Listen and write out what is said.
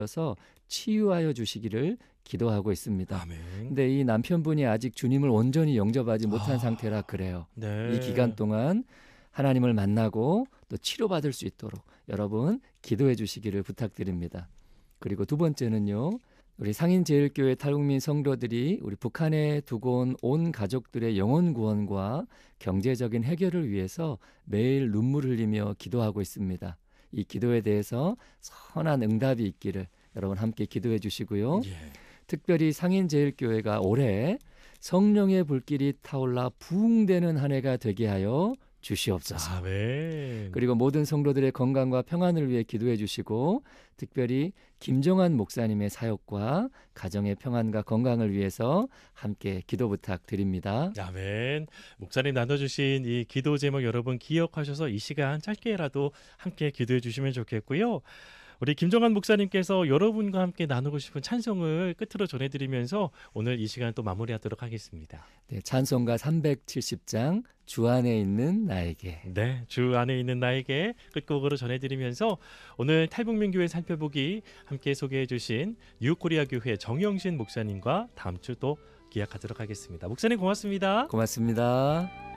서 치유하여 주시기를 기도하고 있습니다. 아멘. 근데 이 남편분이 아직 주님을 온전히 영접하지 못한 아, 상태라 그래요. 네. 이 기간 동안 하나님을 만나고 또 치료받을 수 있도록 여러분 기도해 주시기를 부탁드립니다. 그리고 두 번째는요. 우리 상인제일교회 탈북민 성도들이 우리 북한에 두고 온 가족들의 영혼 구원과 경제적인 해결을 위해서 매일 눈물 흘리며 기도하고 있습니다. 이 기도에 대해서 선한 응답이 있기를 여러분 함께 기도해 주시고요. 예. 특별히 상인제일교회가 올해 성령의 불길이 타올라 부흥되는 한 해가 되게 하여 주시옵소서. 아멘. 그리고 모든 성도들의 건강과 평안을 위해 기도해 주시고 특별히 김정환 목사님의 사역과 가정의 평안과 건강을 위해서 함께 기도 부탁드립니다. 아멘. 목사님 나눠주신 이 기도 제목 여러분 기억하셔서 이 시간 짧게라도 함께 기도해 주시면 좋겠고요. 우리 김정환 목사님께서 여러분과 함께 나누고 싶은 찬송을 끝으로 전해드리면서 오늘 이 시간 또 마무리하도록 하겠습니다. 네, 찬송가 370장 주 안에 있는 나에게. 네, 주 안에 있는 나에게 끝곡으로 전해드리면서 오늘 탈북민교회 살펴보기 함께 소개해 주신 뉴코리아 교회 정영신 목사님과 다음 주 또 기약하도록 하겠습니다. 목사님 고맙습니다. 고맙습니다.